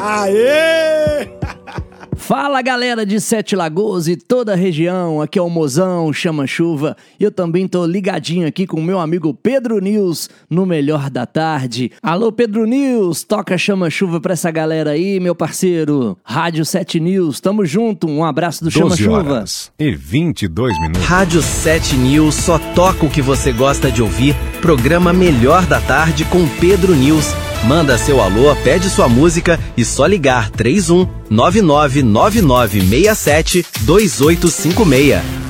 Aê! Fala galera de Sete Lagoas e toda a região, aqui é o Mozão, Chama Chuva, e eu também tô ligadinho aqui com o meu amigo Pedro News no Melhor da Tarde. Alô Pedro News, toca Chama Chuva pra essa galera aí, meu parceiro. Rádio 7 News, tamo junto, um abraço do Chama Chuva. 12h22. Rádio 7 News só toca o que você gosta de ouvir, programa Melhor da Tarde com Pedro News. Manda seu alô, pede sua música e só ligar 31 999967 2856.